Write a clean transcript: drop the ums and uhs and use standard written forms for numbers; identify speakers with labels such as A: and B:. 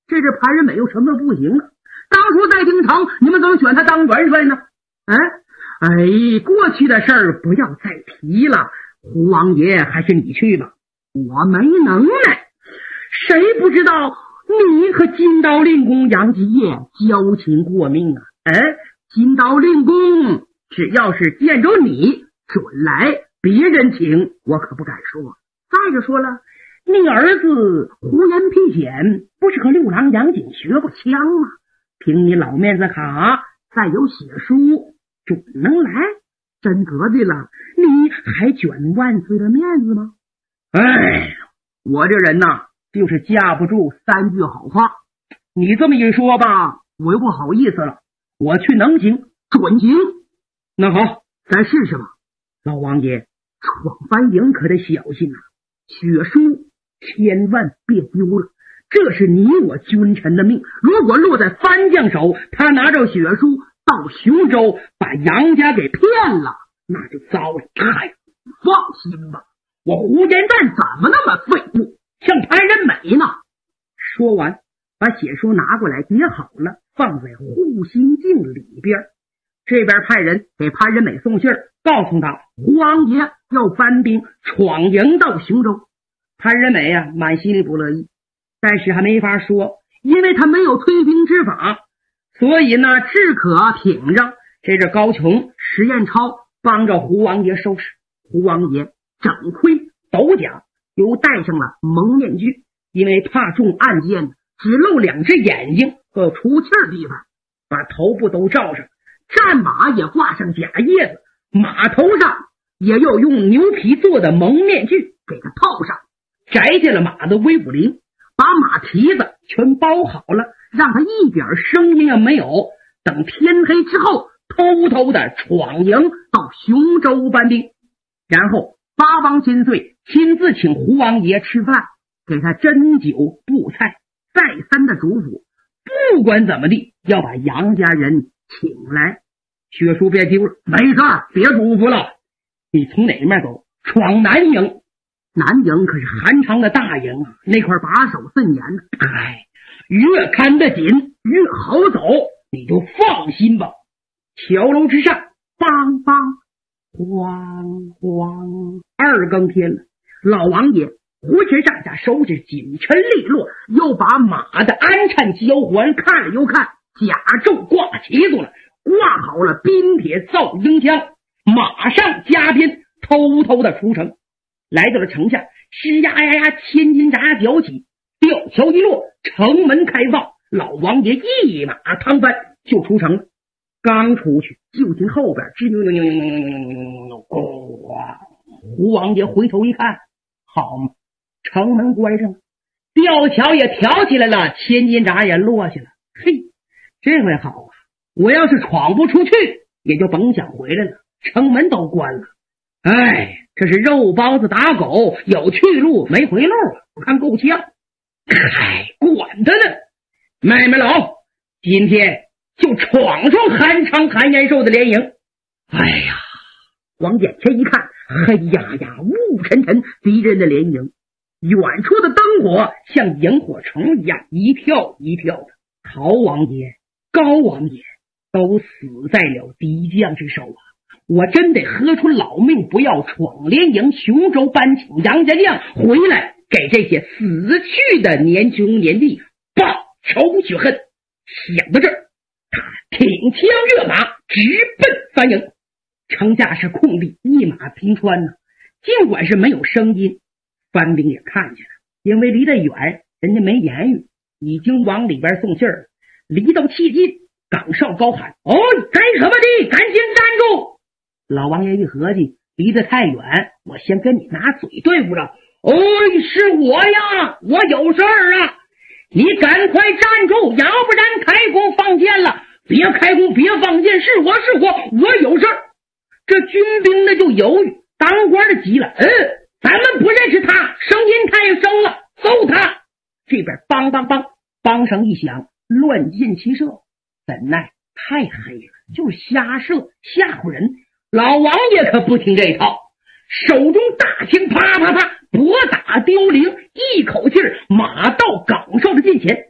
A: 这潘仁美又什么不行了？当初在京城，你们怎么选他当元帅呢？过去的事儿不要再提了。胡王爷，还是你去吧，我没能耐。谁不知道你和金刀令公杨继业交情过命啊？金刀令公只要是见着你准来，别人请我可不敢说。再者说了，你儿子胡延丕显不是和六郎杨景学过枪吗？凭你老面子卡，再有血书，准能来。真得罪了，你还卷万岁的面子吗？我这人呐，就是架不住三句好话。你这么一说吧，我又不好意思了。我去能行，准行。那好，咱试试吧。老王爷，闯番营可得小心啊，血书千万别丢了，这是你我君臣的命。如果落在番将手，他拿着血书到雄州，把杨家给骗了，那就糟了。放心吧，我胡延赞怎么那么废物，像潘仁美呢？说完，把血书拿过来叠好了，放在护心镜里边。这边派人给潘仁美送信儿，告诉他胡王爷要班兵闯营到雄州。潘仁美啊，满心里不乐意，但是还没法说，因为他没有退兵之法，所以呢，只可挺着。这是高琼、石彦超帮着胡王爷收拾。胡王爷整盔斗甲，又戴上了蒙面具，因为怕中暗箭，只露2只眼睛和出气的地方，把头部都罩上。战马也挂上假叶子，马头上也要用牛皮做的蒙面具给它套上，摘下了马的威武铃，把马蹄子全包好了，让它一点声音也没有。等天黑之后，偷偷的闯营到雄州班兵，然后八王千岁亲自请胡王爷吃饭，给他斟酒布菜，再三的嘱咐，不管怎么地要把杨家人请来。血书别丢了，没事，别嘱咐了。你从哪面走？闯南营。南营可是韩昌的大营啊，那块把守森严呢。越看得紧越好走，你就放心吧。桥楼之上，梆梆咣咣，2更天了。老王爷浑身上下收拾紧沉利落，又把马的鞍颤交环看了又看，甲胄挂旗子了，挂好了冰铁造鹰枪，马上加鞭，偷偷的出城。来到了城下，吱呀呀呀，千斤闸搅起，吊桥一落，城门开放。老王爷一马趟翻就出城了。刚出去，就听后边吱扭扭扭扭扭扭扭扭扭，胡王爷回头一看，好嘛，城门关上了，吊桥也挑起来了，千斤闸也落下了。这回好啊，我要是闯不出去，也就甭想回来了，城门都关了。这是肉包子打狗，有去路没回路啊，我看够呛。管他呢，妹妹老，今天就闯上韩昌韩延寿的联营。往眼前一看，黑压压雾沉沉，敌人的联营，远处的灯火像萤火虫一样一跳一跳的。陶王爷、高王爷都死在了敌将之手啊！我真得喝出老命，不要闯联营，雄州班请杨家将回来，给这些死去的年兄年弟报仇雪恨。想到这儿，他挺枪跃马，直奔番营。城下是空地，一马平川呢。尽管是没有声音，番兵也看见了，因为离得远，人家没言语，已经往里边送信儿了。离到气近，岗哨高喊：干什么的？赶紧站住！老王爷一合计，离得太远，我先跟你拿嘴对付着。是我呀，我有事儿啊！你赶快站住，要不然开弓放箭了。别开弓，别放箭，是我，我有事儿。这军兵呢就犹豫，当官的急了，咱们不认识他，声音太声了，揍他！这边梆梆梆，梆声一响，乱箭齐射，怎奈太黑了，就是瞎射吓唬人。老王爷可不听这套，手中大枪啪啪啪，搏打凋零，一口气马到岗哨的近前，